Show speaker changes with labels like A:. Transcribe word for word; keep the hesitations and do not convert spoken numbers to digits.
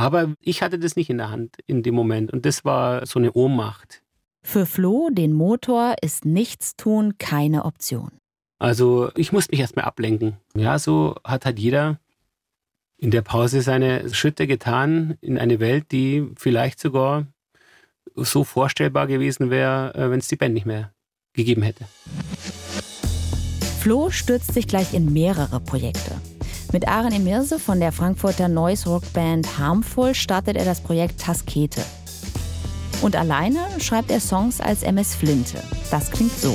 A: Aber ich hatte das nicht in der Hand in dem Moment und das war so eine Ohnmacht.
B: Für Flo, den Motor, ist Nichtstun keine Option.
A: Also ich musste mich erstmal ablenken. Ja, so hat halt jeder in der Pause seine Schritte getan in eine Welt, die vielleicht sogar so vorstellbar gewesen wäre, wenn es die Band nicht mehr gegeben hätte.
B: Flo stürzt sich gleich in mehrere Projekte. Mit Aren Emirse von der Frankfurter Noise-Rock-Band Harmful startet er das Projekt Taskete. Und alleine schreibt er Songs als M S Flinte. Das klingt so.